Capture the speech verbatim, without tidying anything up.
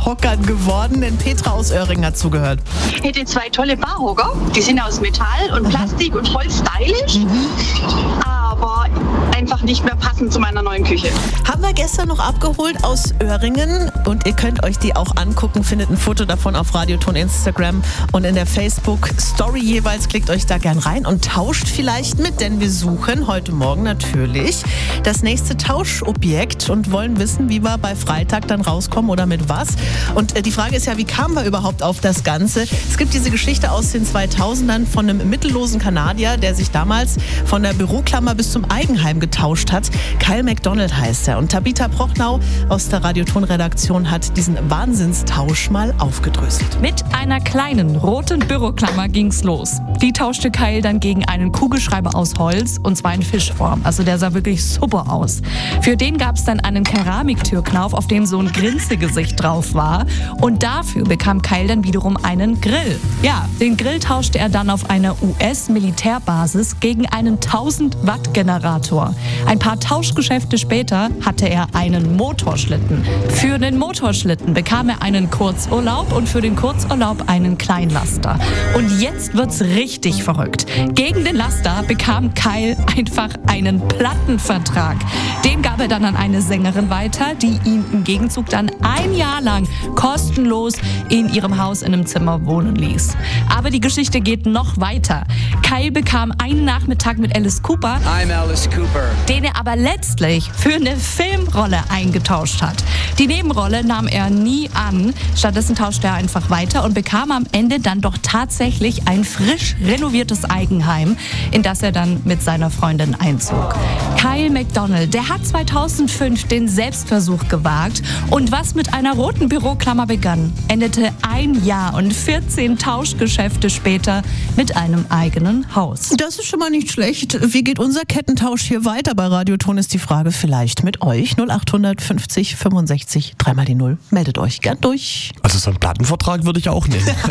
Barhockern geworden, denn Petra aus Oerringen hat zugehört. Ich hätte zwei tolle Barhocker, die sind aus Metall und Plastik und voll stylisch, mhm. aber einfach nicht mehr passend zu meiner neuen Küche. Haben wir gestern noch abgeholt aus Oerringen und ihr könnt euch die auch angucken, findet ein Foto davon auf Radioton Instagram und in der Facebook-Story jeweils. Klickt euch da gern rein und tauscht vielleicht mit, denn wir suchen heute Morgen natürlich das nächste Tauschobjekt und wollen wissen, wie wir bei Freitag dann rauskommen oder mit was. Und äh, die Frage ist ja, wie kamen wir überhaupt auf das Ganze? Es gibt diese Geschichte aus den zweitausendern von einem mittellosen Kanadier, der sich damals von der Büroklammer bis zum Eigenheim getauscht hat. Kyle McDonald heißt er. Und Tabitha Prochnau aus der Radioton-Redaktion hat diesen Wahnsinnstausch mal aufgedröselt. Mit einer kleinen roten Büroklammer ging's los. Die tauschte Kyle dann gegen einen Kugelschreiber aus Holz, und zwar in Fischform. Also der sah wirklich super aus. Für den gab's dann einen Keramiktürknauf, auf dem so ein Grinsegesicht drauf war. Und dafür bekam Kyle dann wiederum einen Grill. Ja, den Grill tauschte er dann auf einer U S-Militärbasis gegen einen tausend Watt Generator. Ein paar Tauschgeschäfte später hatte er einen Motorschlitten. Für den Motorschlitten bekam er einen Kurzurlaub und für den Kurzurlaub einen Kleinlaster. Und jetzt wird's richtig verrückt. Gegen den Laster bekam Kyle einfach einen Plattenvertrag. Den gab er dann an eine Sängerin weiter, die ihn im Gegenzug dann ein Jahr lang kostenlos in ihrem Haus in einem Zimmer wohnen ließ. Aber die Geschichte geht noch weiter. Kyle bekam einen Nachmittag mit Alice Cooper, I'm Alice Cooper, den er aber letztlich für eine Filmrolle eingetauscht hat. Die Nebenrolle nahm er nie an. Stattdessen tauschte er einfach weiter und bekam am Ende dann doch tatsächlich ein frisch renoviertes Eigenheim, in das er dann mit seiner Freundin einzog. Kyle McDonald, der hat zweitausendfünf den Selbstversuch gewagt und was mit einer roten Büroklammer begann, endete ein Jahr und vierzehn Tauschgeschäfte später mit einem eigenen Haus. Das ist schon mal nicht schlecht. Wie geht unser Kettentausch hier weiter? Bei Radioton ist die Frage vielleicht mit euch. null acht fünfzig fünfundsechzig, dreimal die Null. Meldet euch gern durch. Also so einen Plattenvertrag würde ich auch nehmen.